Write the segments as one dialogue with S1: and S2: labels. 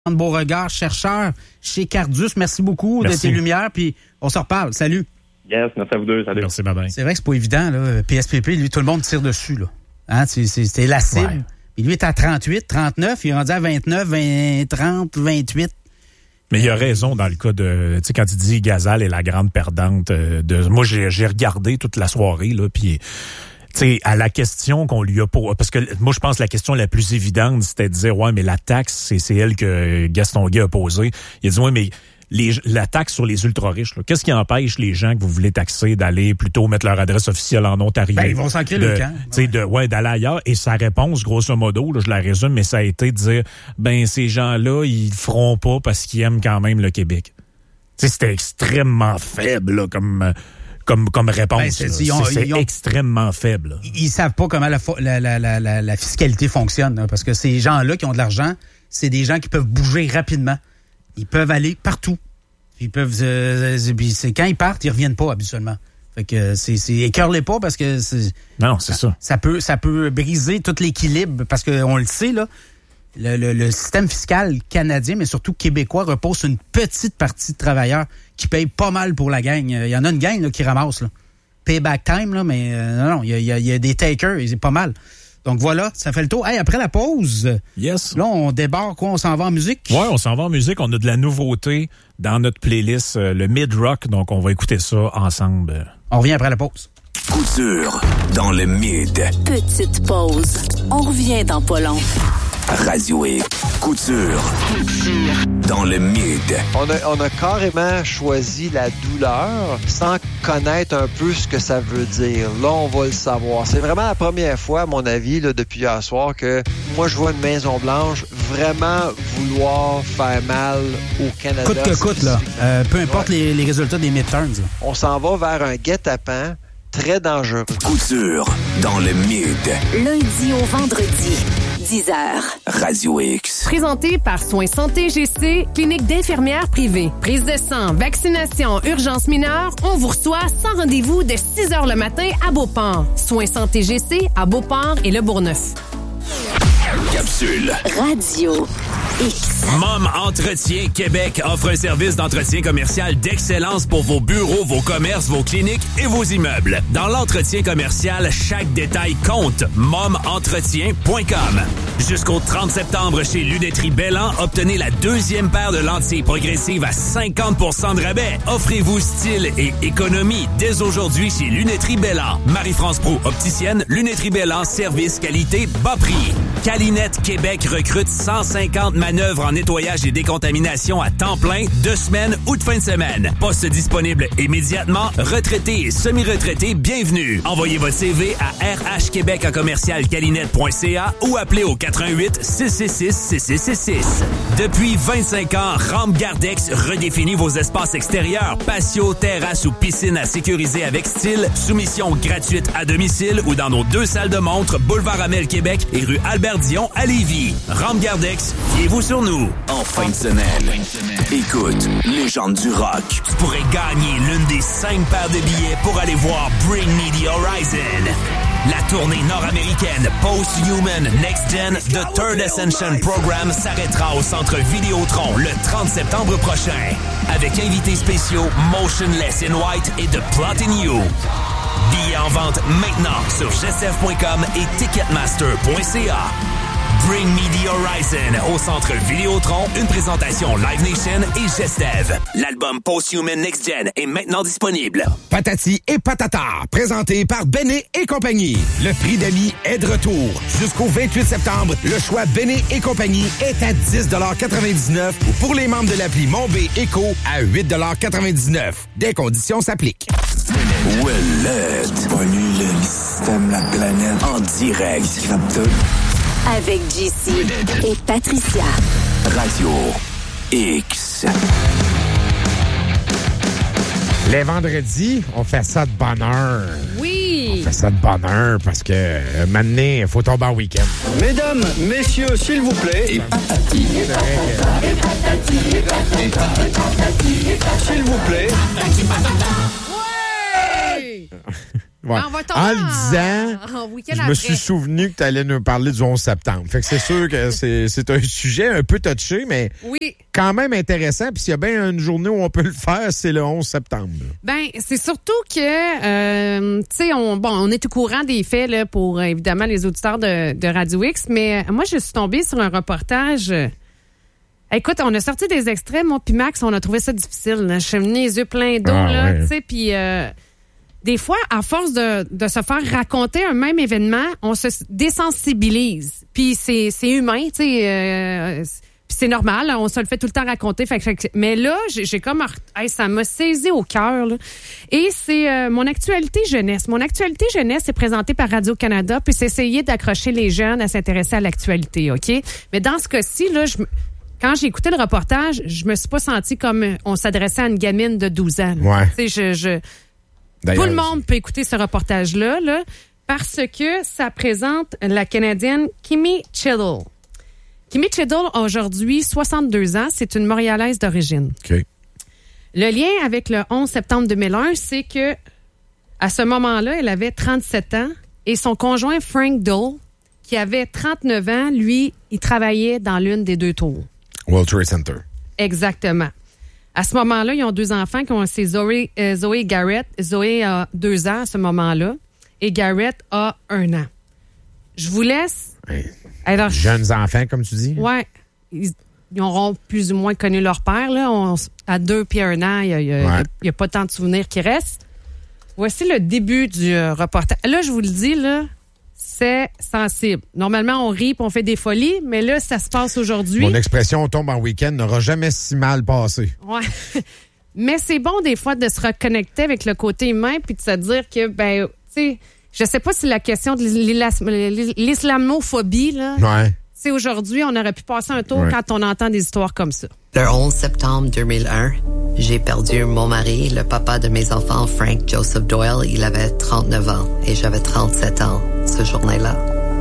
S1: Beauregard, chercheur chez Cardus. Merci beaucoup de tes lumières, puis on se reparle. Salut.
S2: Yes, merci à vous deux. Salut.
S3: Merci, bye-bye.
S1: C'est vrai que c'est pas évident, là. PSPP, lui, tout le monde tire dessus, là. Hein? C'était la cible. Ouais. Puis lui est à 38, 39, il est rendu à 29, 20, 30, 28.
S3: Mais il a raison dans le cas de, tu sais, quand il dit Gazal est la grande perdante moi, j'ai regardé toute la soirée, là, puis tu sais, à la question qu'on lui a posée, parce que moi, je pense que la question la plus évidente, c'était de dire, ouais, mais la taxe, c'est elle que Gaston Guay a posée. Il a dit, ouais, mais la taxe sur les ultra-riches, là, qu'est-ce qui empêche les gens que vous voulez taxer d'aller plutôt mettre leur adresse officielle en Ontario?
S1: Ben, ils vont s'en créer le camp.
S3: D'aller ailleurs. Et sa réponse, grosso modo, là, je la résume, mais ça a été de dire, ben, ces gens-là, ils le feront pas parce qu'ils aiment quand même le Québec. Tu sais, c'était extrêmement faible, là, comme réponse. Ben, c'est extrêmement faible.
S1: Ils savent pas comment la fiscalité fonctionne, hein, parce que ces gens-là qui ont de l'argent, c'est des gens qui peuvent bouger rapidement. Ils peuvent aller partout. Ils peuvent, c'est quand ils partent, ils reviennent pas habituellement. Fait que écœure-les pas parce que
S3: non, c'est ça.
S1: Ça peut briser tout l'équilibre parce que on le sait là. Le système fiscal canadien, mais surtout québécois, repose sur une petite partie de travailleurs qui payent pas mal pour la gang. Il y en a une gang là, qui ramasse là. Payback time là, mais non, il y a des takers, c'est pas mal. Donc voilà, ça fait le tour. Hey, après la pause,
S3: yes.
S1: Là, on débarque, quoi? On s'en va en musique?
S3: Ouais, on s'en va en musique. On a de la nouveauté dans notre playlist, le mid-rock. Donc, on va écouter ça ensemble.
S1: On revient après la pause.
S4: Couture dans le mid.
S5: Petite pause. On revient dans pas long.
S4: Radio X. Couture dans le mid.
S6: On a carrément choisi la douleur sans connaître un peu ce que ça veut dire. Là, on va le savoir. C'est vraiment la première fois, à mon avis, là, depuis hier soir, que moi, je vois une Maison-Blanche vraiment vouloir faire mal au Canada.
S1: Coûte que coûte, là. Peu importe les résultats des midterms. Là.
S6: On s'en va vers un guet-apens très dangereux.
S4: Couture dans le mid.
S5: Lundi au vendredi. 10h.
S4: Radio X.
S7: Présenté par Soins Santé GC, clinique d'infirmières privée. Prise de sang, vaccination, urgence mineure, on vous reçoit sans rendez-vous de 6h le matin à Beauport. Soins Santé GC à Beauport et Le Bourgneuf.
S4: Capsule.
S5: Radio X.
S8: Mom Entretien Québec offre un service d'entretien commercial d'excellence pour vos bureaux, vos commerces, vos cliniques et vos immeubles. Dans l'entretien commercial, chaque détail compte. momentretien.com. Jusqu'au 30 septembre chez Lunetterie Belland, obtenez la deuxième paire de lentilles progressives à 50% de rabais. Offrez-vous style et économie dès aujourd'hui chez Lunetterie Belland. Marie-France Proulx, opticienne, Lunetterie Belland, service, qualité, bas prix. Calinette Québec recrute 150 manœuvres en nettoyage et décontamination à temps plein, 2 semaines ou de fin de semaine. Poste disponible immédiatement. Retraités et semi-retraités, bienvenue. Envoyez votre CV à rhquebec@calinette.ca ou appelez au 88 666 6666. Depuis 25 ans, Rampe Gardex redéfinit vos espaces extérieurs, patio, terrasse ou piscine à sécuriser avec style, soumission gratuite à domicile ou dans nos 2 salles de montre, boulevard Amel Québec et rue Albert Dion à Lévis. Rampe Gardex, fiez-vous sur nous.
S4: En fin de semaine, écoute, Légende du rock.
S8: Tu pourrais gagner l'une des 5 paires de billets pour aller voir Bring Me the Horizon. La tournée nord-américaine Post-Human Next Gen The Third Ascension Program s'arrêtera au Centre Vidéotron le 30 septembre prochain. Avec invités spéciaux Motionless in White et The Plot in You. Billets en vente maintenant sur gestef.com et ticketmaster.ca. Bring Me the Horizon au Centre Vidéotron, une présentation Live Nation et Gestev. L'album Post-Human Next Gen est maintenant disponible.
S9: Patati et patata, présenté par Béné et compagnie. Le prix d'amis est de retour. Jusqu'au 28 septembre, le choix Béné et compagnie est à 10,99 $ ou pour les membres de l'appli Mon B Éco à 8,99 $. Des conditions s'appliquent.
S4: Ouellette. Pas lui, le système, la planète. En direct.
S5: Avec JC et Patricia.
S4: Radio X.
S10: Les vendredis, on fait ça de bonne heure.
S7: Oui!
S10: On fait ça de bonne heure parce que maintenant, il faut tomber en week-end.
S11: Mesdames, messieurs, s'il vous plaît.
S4: Et patati.
S11: S'il vous plaît.
S10: Ouais! Ouais.
S7: On va tomber
S10: en le disant,
S7: en week-end
S10: je
S7: après.
S10: me suis souvenu que tu allais nous parler du 11 septembre. Fait que c'est sûr que c'est un sujet un peu touché, mais quand même intéressant. Puis s'il y a bien une journée où on peut le faire, c'est le 11 septembre.
S7: Ben, c'est surtout que, tu sais, on est au courant des faits là, pour, évidemment, les auditeurs de Radio X, mais moi, je suis tombée sur un reportage. Écoute, on a sorti des extraits, moi puis Max, on a trouvé ça difficile. Là. Je suis venue les yeux pleins d'eau, là, tu sais, puis... des fois, à force de se faire raconter un même événement, on se désensibilise. Puis c'est humain, tu sais, puis c'est normal, là, on se le fait tout le temps raconter. Mais là, j'ai comme... ça m'a saisi au cœur. Là. Et c'est mon actualité jeunesse. Mon actualité jeunesse est présentée par Radio-Canada, puis c'est essayer d'accrocher les jeunes à s'intéresser à l'actualité, OK? Mais dans ce cas-ci, là, quand j'ai écouté le reportage, je me suis pas sentie comme on s'adressait à une gamine de 12 ans. Tu sais, tout le monde peut écouter ce reportage-là là, parce que ça présente la Canadienne Kimmy Cheadle. Kimmy Cheadle a aujourd'hui 62 ans. C'est une Montréalaise d'origine.
S10: Okay.
S7: Le lien avec le 11 septembre 2001, c'est que à ce moment-là, elle avait 37 ans et son conjoint Frank Dole, qui avait 39 ans, lui, il travaillait dans l'une des deux tours.
S10: World Trade Center.
S7: Exactement. À ce moment-là, ils ont 2 enfants c'est Zoé et Garrett. Zoé a 2 ans à ce moment-là et Garrett a 1 an. Je vous laisse. Alors,
S10: jeunes enfants, comme tu dis?
S7: Oui. Ils auront plus ou moins connu leur père. Là. À 2 puis 1 an, il n'y a pas tant de souvenirs qui restent. Voici le début du reportage. Là, je vous le dis, là, c'est sensible. Normalement, on rit et on fait des folies, mais là, ça se passe aujourd'hui.
S10: Mon expression « on tombe en week-end » n'aura jamais si mal passé.
S7: Ouais. Mais c'est bon, des fois, de se reconnecter avec le côté humain puis de se dire que, ben, tu sais, je sais pas si la question de l'islamophobie, là.
S10: Ouais.
S7: Tu sais, aujourd'hui, on aurait pu passer un tour quand on entend des histoires comme ça.
S12: Le 11 septembre 2001, j'ai perdu mon mari, le papa de mes enfants, Frank Joseph Doyle. Il avait 39 ans et j'avais 37 ans ce journée-là.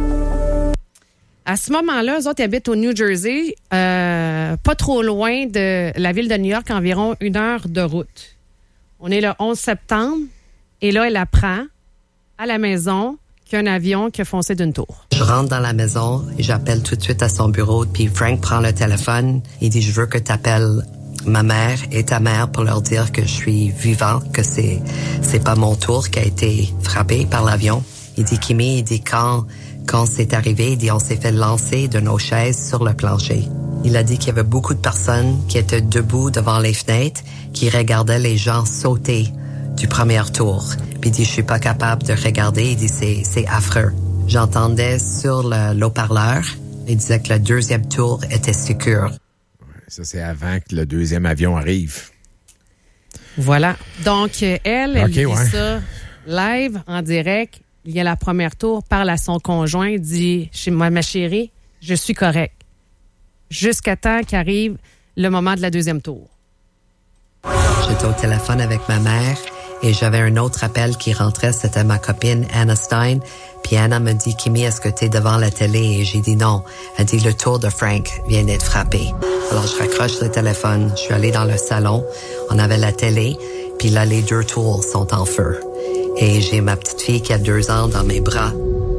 S7: À ce moment-là, eux autres, ils habitent au New Jersey, pas trop loin de la ville de New York, environ 1 heure de route. On est le 11 septembre et là, elle apprend à la maison qu'il y a un avion qui a foncé d'une tour.
S12: Je rentre dans la maison et j'appelle tout de suite à son bureau. Puis Frank prend le téléphone. Il dit, je veux que tu appelles ma mère et ta mère pour leur dire que je suis vivant, que c'est pas mon tour qui a été frappé par l'avion. Il dit, Kimmy, il dit, quand c'est arrivé, il dit, on s'est fait lancer de nos chaises sur le plancher. Il a dit qu'il y avait beaucoup de personnes qui étaient debout devant les fenêtres, qui regardaient les gens sauter du premier tour. Puis il dit, je suis pas capable de regarder. Il dit, c'est affreux. J'entendais sur l'haut-parleur, il disait que le 2e tour était sécure.
S10: Ça, c'est avant que le 2e avion arrive.
S7: Voilà. Donc, elle dit ça live, en direct. Il y a la première tour, parle à son conjoint, dit, chez moi, ma chérie, je suis correct. Jusqu'à temps qu'arrive le moment de la 2e tour.
S12: J'étais au téléphone avec ma mère et j'avais un autre appel qui rentrait. C'était ma copine Anna Stein. Puis Anna me dit, Kimmy, est-ce que tu es devant la télé? Et j'ai dit non. Elle dit, le tour de Frank vient d'être frappé. Alors je raccroche le téléphone. Je suis allée dans le salon. On avait la télé. Puis là, les 2 tours sont en feu. Et j'ai ma petite fille qui a 2 ans dans mes bras.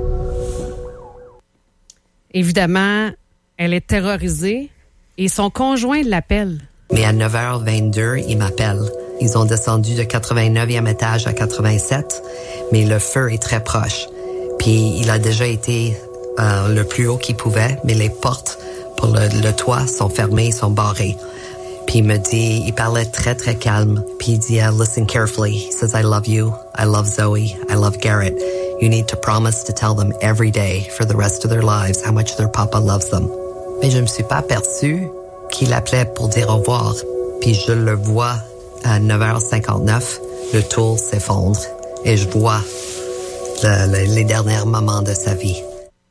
S7: Évidemment, elle est terrorisée et son conjoint l'appelle.
S12: Mais à 9h22, il m'appelle. Ils ont descendu de 89e étage à 87, mais le feu est très proche. Puis il a déjà été le plus haut qu'il pouvait, mais les portes pour le toit sont fermées, sont barrées. Puis il me dit, il parlait très, très calme. Puis il dit, listen carefully. He says, I love you. I love Zoe. I love Garrett. You need to promise to tell them every day for the rest of their lives how much their papa loves them. Mais je me suis pas aperçue qu'il appelait pour dire au revoir. Puis je le vois à 9h59, le tour s'effondre et je vois les derniers moments de sa vie.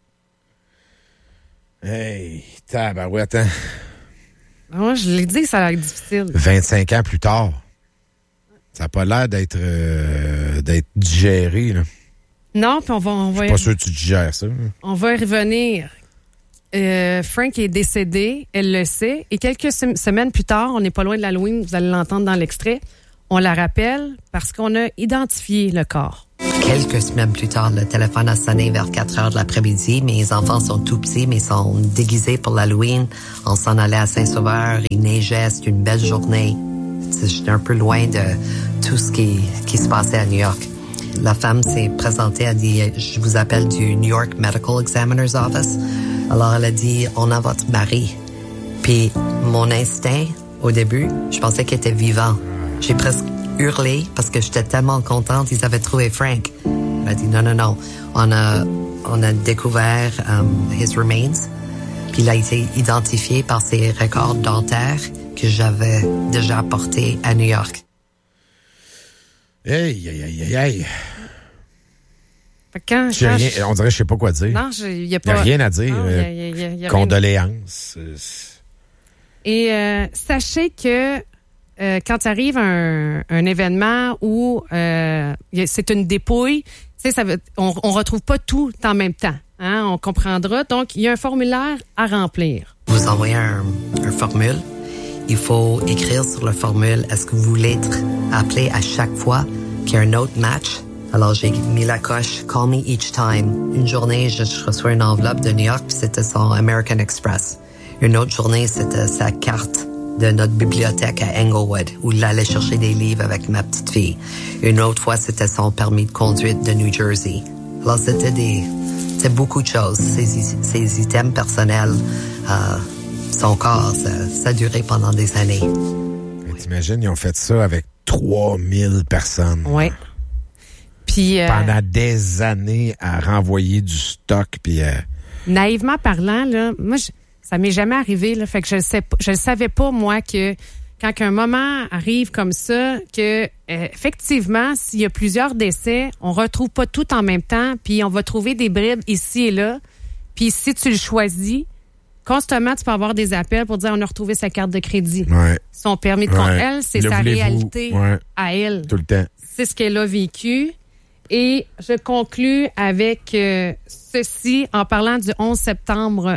S10: Hey, tabarouette, hein?
S7: Moi, je l'ai dit, ça a l'air difficile.
S10: 25 ans plus tard. Ça n'a pas l'air d'être digéré, là.
S7: Non, puis on va
S10: je suis pas sûr que tu digères ça.
S7: On va y revenir. Frank est décédé, elle le sait, et quelques semaines plus tard, on n'est pas loin de l'Halloween, vous allez l'entendre dans l'extrait, on la rappelle parce qu'on a identifié le corps.
S12: Quelques semaines plus tard, le téléphone a sonné vers 4 heures de l'après-midi. Mes enfants sont tout petits, mais sont déguisés pour l'Halloween. On s'en allait à Saint-Sauveur, il neigeait, c'était une belle journée. J'étais un peu loin de tout ce qui se passait à New York. La femme s'est présentée, elle a dit « Je vous appelle du New York Medical Examiner's Office ». Alors elle a dit « On a votre mari ». Puis mon instinct, au début, je pensais qu'il était vivant. J'ai presque hurlé parce que j'étais tellement contente, ils avaient trouvé Frank. Elle a dit non. On a découvert his remains, puis il a été identifié par ses records dentaires que j'avais déjà apportés à New York.
S10: Hey.
S12: Quand
S10: on dirait que je sais pas quoi dire.
S12: Non, il n'y a
S10: pas. Il n'y a rien à dire.
S12: Y a
S10: condoléances.
S12: Et sachez que quand arrive un événement où c'est une dépouille, on retrouve pas tout en même temps. Hein, on comprendra. Donc, il y a un formulaire à remplir. Vous envoyez un formule. Il faut écrire sur le formule, est-ce que vous voulez être appelé à chaque fois qu'il y a un autre match? Alors, j'ai mis la coche, call me each time. Une journée, je reçois une enveloppe de New York, puis c'était son American Express. Une autre journée, c'était sa carte de notre bibliothèque à Englewood, où il allait chercher des livres avec ma petite fille. Une autre fois, c'était son permis de conduite de New Jersey. Alors, c'était beaucoup de choses. Ses items personnels, son corps, ça a duré pendant des années.
S10: T'imagines, ils ont fait ça avec 3000 personnes.
S12: Oui. Puis,
S10: pendant des années à renvoyer du stock. Puis,
S12: naïvement parlant, là, moi, ça m'est jamais arrivé. Là, fait que je le savais pas, moi, que quand un moment arrive comme ça, que effectivement, s'il y a plusieurs décès, on retrouve pas tout en même temps, puis on va trouver des bribes ici et là. Puis si tu le choisis, constamment, tu peux avoir des appels pour dire on a retrouvé sa carte de crédit.
S10: Ouais.
S12: Son permis de conduire. Elle, c'est sa réalité à elle.
S10: Tout le temps.
S12: C'est ce qu'elle a vécu. Et je conclus avec ceci en parlant du 11 septembre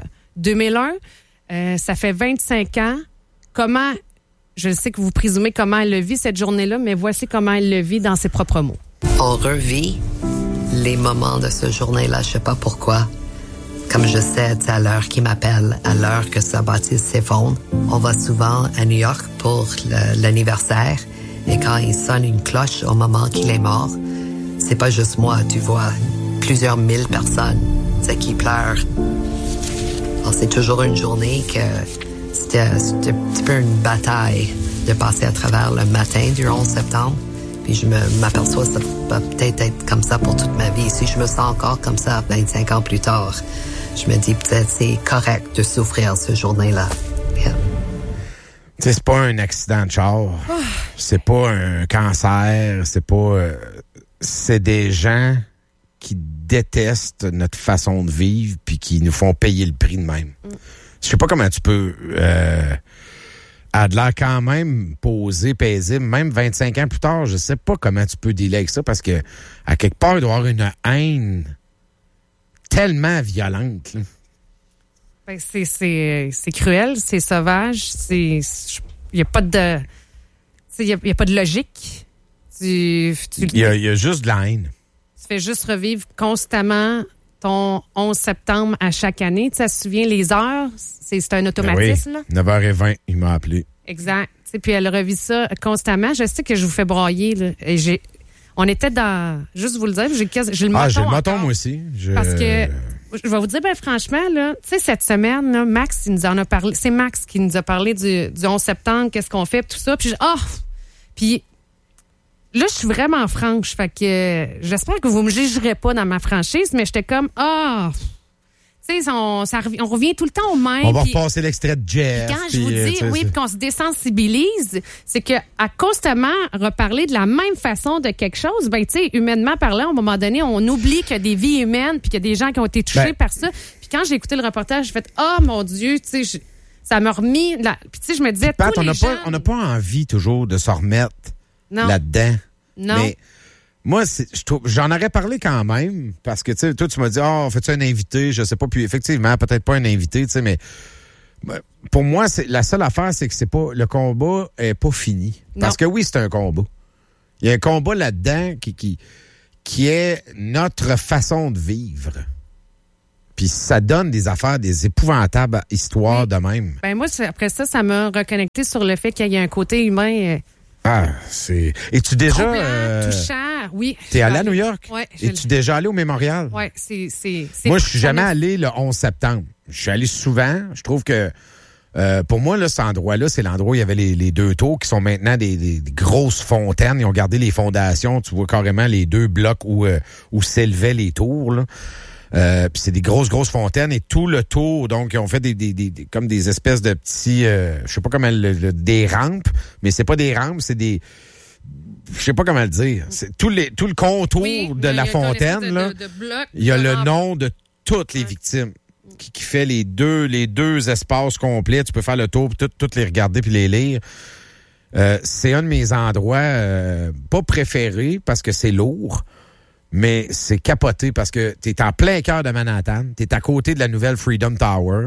S12: 2001. Ça fait 25 ans. Comment, je sais que vous présumez comment elle le vit cette journée-là, mais voici comment elle le vit dans ses propres mots. On revit les moments de ce journée-là, je sais pas pourquoi. Comme je sais, à l'heure qu'il m'appelle, à l'heure que sa bâtisse s'effondre, on va souvent à New York pour l'anniversaire. Et quand il sonne une cloche au moment qu'il est mort, c'est pas juste moi, tu vois, plusieurs mille personnes, qui pleurent. Alors, c'est toujours une journée que c'était un petit peu une bataille de passer à travers le matin du 11 septembre. Puis je m'aperçois que ça va peut-être être comme ça pour toute ma vie. Si je me sens encore comme ça 25 ans plus tard, je me dis peut-être c'est correct de souffrir ce journée-là. Yeah.
S10: C'est pas un accident de char. C'est pas un cancer. C'est pas... c'est des gens qui détestent notre façon de vivre puis qui nous font payer le prix de même. Je sais pas comment tu peux... a de l'air quand même posé, paisible, même 25 ans plus tard, je sais pas comment tu peux dealer avec ça parce que à quelque part, il doit y avoir une haine tellement violente.
S12: Ben, c'est cruel, c'est sauvage, il y a pas de il y a pas de logique. Il
S10: y a juste de la haine.
S12: Tu fais juste revivre constamment ton 11 septembre à chaque année. Tu te souviens les heures, c'est un automatisme.
S10: Oui, 9h20, il m'a appelé.
S12: Exact. Puis elle revit ça constamment. Je sais que je vous fais broyer. Là, et on était dans... Juste vous le dire, j'ai le menton.
S10: J'ai le menton, moi aussi.
S12: Parce que, je vais vous dire, franchement, là, tu sais, cette semaine, là, Max, il nous en a parlé. C'est Max qui nous a parlé du 11 septembre, qu'est-ce qu'on fait, tout ça. Puis, Puis là, je suis vraiment franche. Fait que j'espère que vous me jugerez pas dans ma franchise, mais j'étais comme, tu sais, on revient tout le temps au même.
S10: On va repasser l'extrait de Jeff.
S12: Quand je vous dis, puis qu'on se désensibilise, c'est qu'à constamment reparler de la même façon de quelque chose, ben, tu sais, humainement parlant, à un moment donné, on oublie qu'il y a des vies humaines puis qu'il y a des gens qui ont été touchés par ça. Puis quand j'ai écouté le reportage, j'ai fait, mon Dieu, tu sais, ça m'a remis Puis tu sais, je me disais,
S10: Pat, on n'a pas envie toujours de se remettre là-dedans.
S12: Non.
S10: Mais moi, j'en aurais parlé quand même, parce que, tu sais, toi, tu m'as dit, fais-tu un invité? Je sais pas, puis effectivement, peut-être pas un invité, tu sais, mais pour moi, la seule affaire, c'est que le combat est pas fini. Parce que oui, c'est un combat. Il y a un combat là-dedans qui qui est notre façon de vivre. Puis ça donne des affaires, des épouvantables histoires de même.
S7: Ben moi, après ça m'a reconnecté sur le fait qu'il y a un côté humain.
S10: C'est... Es-tu déjà...
S7: touchant, oui.
S10: T'es allé à New York?
S7: Oui.
S10: Es-tu déjà allé au Mémorial?
S7: Oui, c'est
S10: moi, je suis jamais allé le 11 septembre. Je suis allé souvent. Je trouve que, pour moi, là, cet endroit-là, c'est l'endroit où il y avait les deux tours qui sont maintenant des grosses fontaines. Ils ont gardé les fondations. Tu vois carrément les deux blocs où s'élevaient les tours, là. Puis c'est des grosses fontaines et tout le tour, donc ils ont fait comme des espèces de petits, je sais pas comment des rampes, mais c'est pas des rampes, c'est des, je sais pas comment le dire, c'est tout le contour de la fontaine là. Il y a le nom de toutes les victimes qui fait les deux espaces complets. Tu peux faire le tour, puis toutes les regarder puis les lire. C'est un de mes endroits pas préférés parce que c'est lourd. Mais c'est capoté parce que t'es en plein cœur de Manhattan, t'es à côté de la nouvelle Freedom Tower,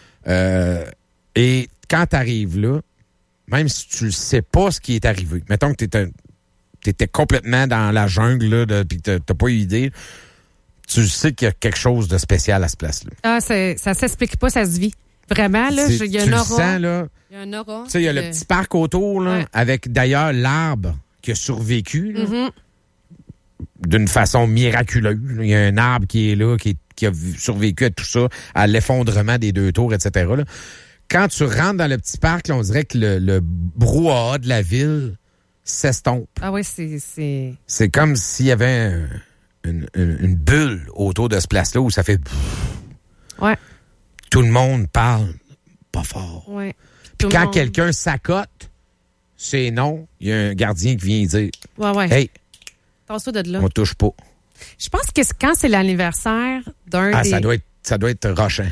S10: et quand t'arrives là, même si tu sais pas ce qui est arrivé, mettons que t'étais complètement dans la jungle là, puis t'as pas eu idée, tu sais qu'il y a quelque chose de spécial à ce place-là.
S7: Ça s'explique pas, ça se vit. Vraiment, là, il y a un aura. Tu le sens, là. Il y a un aura.
S10: Tu sais, il y a le petit parc autour, là, avec d'ailleurs l'arbre qui a survécu, là. Mm-hmm. D'une façon miraculeuse. Il y a un arbre qui est là, qui a survécu à tout ça, à l'effondrement des deux tours, etc. Là. Quand tu rentres dans le petit parc, là, on dirait que le brouhaha de la ville s'estompe.
S7: Ah oui, c'est...
S10: C'est comme s'il y avait une bulle autour de ce place-là où ça fait...
S7: Ouais.
S10: Tout le monde parle pas fort.
S7: Ouais.
S10: Puis quand quelqu'un s'accote, c'est non, il y a un gardien qui vient dire
S7: « Hey, de là.
S10: On touche pas. »
S7: Je pense que quand c'est l'anniversaire d'un des...
S10: Ça doit être rochant.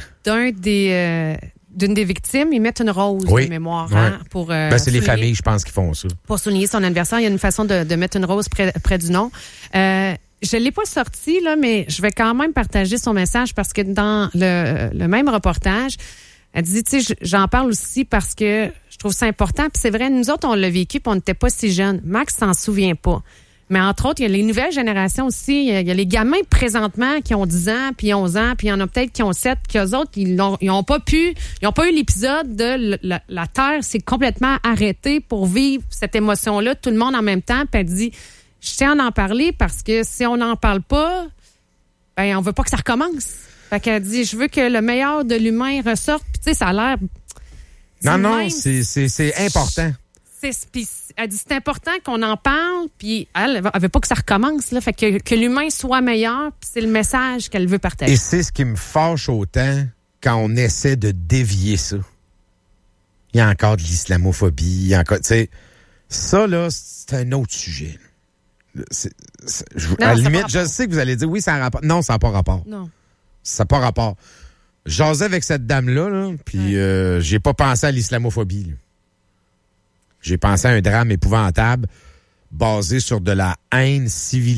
S7: D'une des victimes, ils mettent une rose de mémoire. Hein, pour,
S10: c'est les familles, je pense, qui font ça.
S7: Pour souligner son anniversaire, il y a une façon de mettre une rose près du nom. Je l'ai pas sorti, là, mais je vais quand même partager son message parce que dans le même reportage, elle dit, tu sais, j'en parle aussi parce que je trouve ça important. Puis c'est vrai, nous autres, on l'a vécu puis on n'était pas si jeunes. Max s'en souvient pas. Mais entre autres, il y a les nouvelles générations aussi. Il y a les gamins présentement qui ont 10 ans, puis 11 ans, puis il y en a peut-être qui ont 7, puis eux autres, ils ont pas eu l'épisode de la Terre s'est complètement arrêtée pour vivre cette émotion-là, tout le monde en même temps. Puis elle dit, je tiens à en parler parce que si on n'en parle pas, ben on veut pas que ça recommence. Fait qu'elle dit, je veux que le meilleur de l'humain ressorte. Puis tu sais, ça a l'air...
S10: Non, c'est important.
S7: Elle dit c'est important qu'on en parle, puis elle veut pas que ça recommence, là, fait que l'humain soit meilleur, puis c'est le message qu'elle veut partager.
S10: Et c'est ce qui me fâche autant quand on essaie de dévier ça. Il y a encore de l'islamophobie, il y a encore, tu sais, ça là, c'est un autre sujet. À la limite, je sais que vous allez dire oui, ça a rapport. Non, ça n'a pas rapport.
S7: Non.
S10: Ça n'a pas rapport. J'osais avec cette dame-là, là, puis j'ai pas pensé à l'islamophobie, là. J'ai pensé à un drame épouvantable basé sur de la haine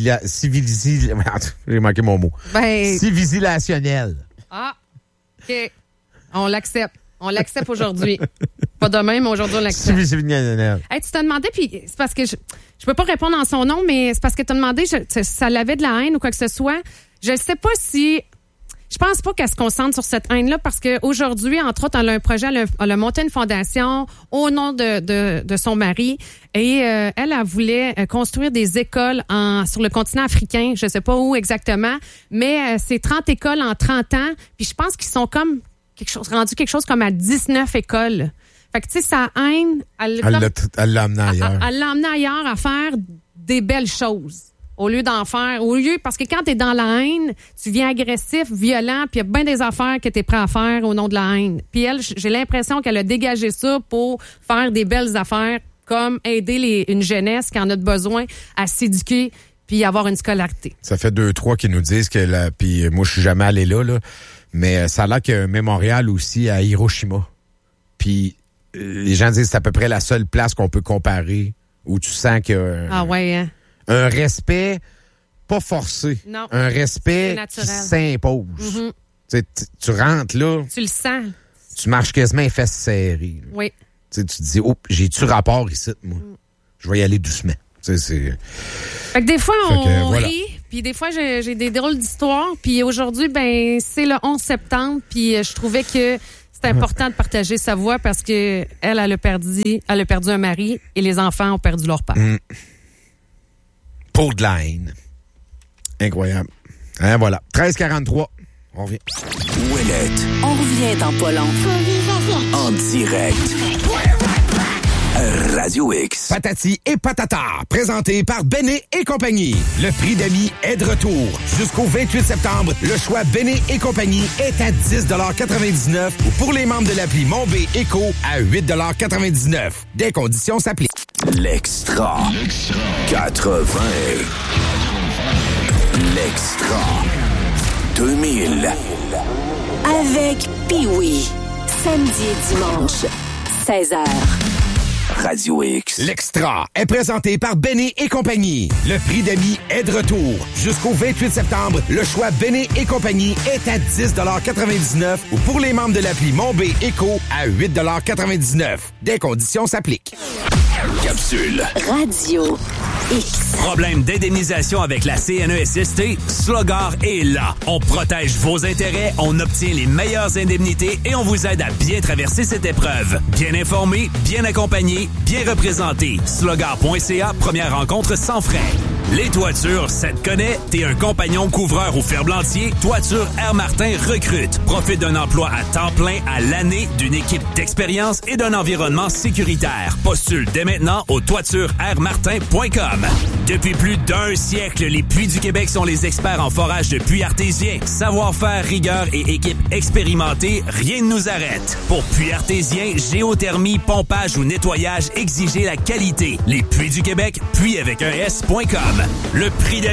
S10: j'ai manqué mon mot. Civilisationnelle.
S7: Ah, OK. On l'accepte. On l'accepte aujourd'hui. Pas demain, mais aujourd'hui, on l'accepte.
S10: Civilisationnelle.
S7: Hey, tu t'as demandé, puis c'est parce que je peux pas répondre en son nom, mais c'est parce que tu as demandé ça l'avait de la haine ou quoi que ce soit. Je sais pas si... Je pense pas qu'elle se concentre sur cette haine-là parce qu'aujourd'hui, entre autres, elle a un projet, elle a monté une fondation au nom de son mari et elle voulait construire des écoles sur le continent africain, je sais pas où exactement, mais c'est 30 écoles en 30 ans, puis je pense qu'ils sont comme rendu quelque chose comme à 19 écoles. Fait que tu sais, sa haine, elle
S10: l'a amené ailleurs.
S7: Elle l'a amené ailleurs à faire des belles choses. Au lieu parce que quand t'es dans la haine, tu viens agressif, violent, puis il y a bien des affaires que t'es prêt à faire au nom de la haine. Puis elle, j'ai l'impression qu'elle a dégagé ça pour faire des belles affaires, comme aider une jeunesse qui en a besoin à s'éduquer puis avoir une scolarité.
S10: Ça fait 2-3 qui nous disent que puis moi je suis jamais allé là, mais ça a l'air qu'il y a un mémorial aussi à Hiroshima. Puis les gens disent que c'est à peu près la seule place qu'on peut comparer où tu sens qu'il y a un respect pas forcé.
S7: Non.
S10: Un respect qui s'impose. Mm-hmm. Tu rentres là.
S7: Tu le sens.
S10: Tu marches quasiment les fesses serrées.
S7: Oui.
S10: Tu te dis, j'ai-tu rapport ici, moi? Je vais y aller doucement.
S7: Fait que des fois, on rit,
S13: Puis des fois, j'ai des drôles d'histoires. Puis aujourd'hui, ben c'est le 11 septembre. Puis je trouvais que c'est important de partager sa voix parce que elle a perdu un mari et les enfants ont perdu leur père.
S10: Pour de la haine. Incroyable. Hein, voilà. 13h43. On revient.
S5: Ouellette. On revient dans pas long. En direct. Radio X.
S9: Patati et patata, présenté par Béné et compagnie. Le prix d'amis est de retour. Jusqu'au 28 septembre, le choix Béné et compagnie est à 10,99 $ ou pour les membres de l'appli Mon B Éco à 8,99 $. Des conditions s'appliquent.
S4: L'Extra. 80. L'Extra. 2000.
S5: Avec Pee-Wee. Samedi et dimanche, 16h.
S4: Radio X.
S9: L'Extra est présenté par Béné et compagnie. Le prix d'amis est de retour. Jusqu'au 28 septembre, le choix Béné et compagnie est à 10,99 $ ou pour les membres de l'appli Mon B Éco à 8,99 $. Des conditions s'appliquent.
S4: Capsule.
S5: Radio X.
S8: Problème d'indemnisation avec la CNESST? Slogar est là. On protège vos intérêts, on obtient les meilleures indemnités et on vous aide à bien traverser cette épreuve. Bien informé, bien accompagné, bien représenté. Slogar.ca, première rencontre sans frais. Les toitures, ça te connaît? T'es un compagnon couvreur ou ferblantier? Toiture Air Martin recrute. Profite d'un emploi à temps plein à l'année, d'une équipe d'expérience et d'un environnement sécuritaire. Postule dès maintenant au toitureairmartin.com. Depuis plus d'1 siècle, les Puits du Québec sont les experts en forage de puits artésiens. Savoir-faire, rigueur et équipe expérimentée, rien ne nous arrête. Pour puits artésiens, géothermie, pompage ou nettoyage, exigez la qualité. Les Puits du Québec, puits avec un S.com. Le prix